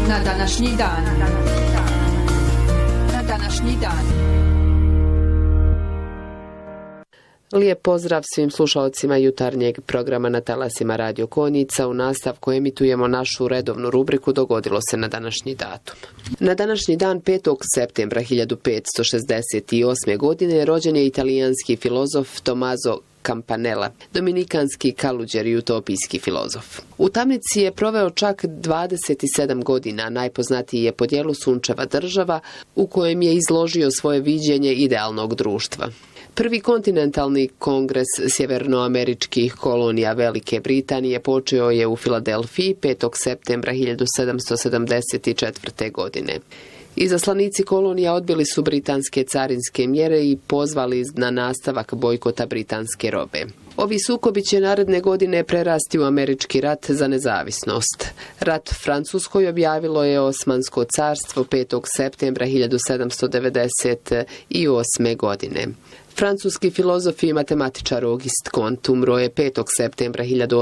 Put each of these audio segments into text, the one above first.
Na današnji dan. Na današnji dan. Lijep pozdrav svim slušalcima jutarnjeg programa na talasima Radio Konjica. U nastavku emitujemo našu redovnu rubriku Dogodilo se na današnji datum. Na današnji dan 5. septembra 1568. godine rođen je italijanski filozof Tommaso Campanella, dominikanski kaluđer i utopijski filozof. U tamnici je proveo čak 27 godina, najpoznatiji je po djelu Sunčeva država, u kojem je izložio svoje viđenje idealnog društva. Prvi kontinentalni kongres sjevernoameričkih kolonija Velike Britanije počeo je u Filadelfiji 5. septembra 1774. godine. Izaslanici kolonija odbili su britanske carinske mjere i pozvali na nastavak bojkota britanske robe. Ovi sukobi će naredne godine prerasti u američki rat za nezavisnost. Rat Francuskoj objavilo je Osmansko carstvo 5. septembra 1798. godine. Francuski filozof i matematičar Auguste Comte umro je 5. septembra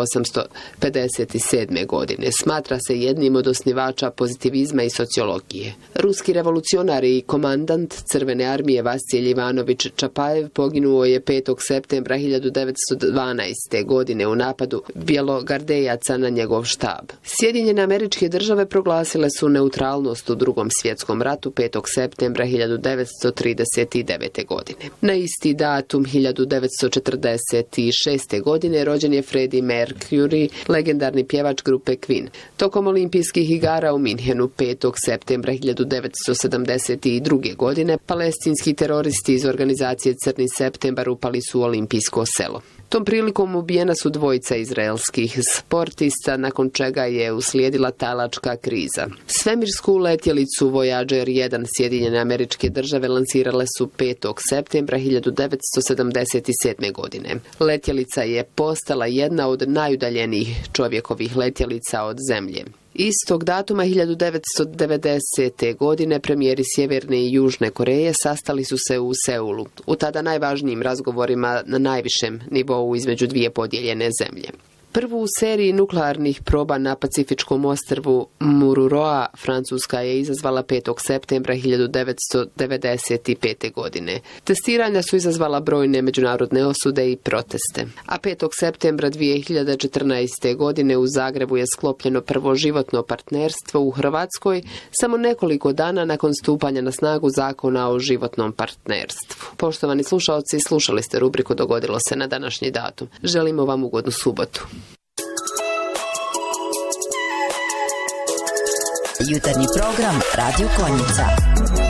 1857. godine. Smatra se jednim od osnivača pozitivizma i sociologije. Ruski revolucionar i komandant Crvene armije Vasilij Ivanović Čapajev poginuo je 5. septembra 1912. godine u napadu bjelogardejaca na njegov štab. Sjedinjene Američke Države proglasile su neutralnost u Drugom svjetskom ratu 5. septembra 1939. godine. Na isti datum 1946. godine rođen je Freddie Mercury, legendarni pjevač grupe Queen. Tokom olimpijskih igara u Minhenu 5. septembra 1972. godine palestinski teroristi iz organizacije Crni septembar upali su u olimpijsko selo. Tom prilikom ubijena su dvojica izraelskih sportista, nakon čega je uslijedila talačka kriza. Svemirsku letjelicu Voyager 1 Sjedinjene Američke Države lansirale su 5. septembra 1977. godine. Letjelica je postala jedna od najudaljenijih čovjekovih letjelica od Zemlje. Istog datuma 1990. godine premijeri Sjeverne i Južne Koreje sastali su se u Seulu, u tada najvažnijim razgovorima na najvišem nivou između dvije podijeljene zemlje. Prvu u seriji nuklearnih proba na Pacifičkom ostrvu Mururoa Francuska je izazvala 5. septembra 1995. godine. Testiranja su izazvala brojne međunarodne osude i proteste. A 5. septembra 2014. godine u Zagrebu je sklopljeno prvo životno partnerstvo u Hrvatskoj samo nekoliko dana nakon stupanja na snagu zakona o životnom partnerstvu. Poštovani slušalci, slušali ste rubriku Dogodilo se na današnji datum. Želimo vam ugodnu subotu. Jutarnji program Radio Konjica.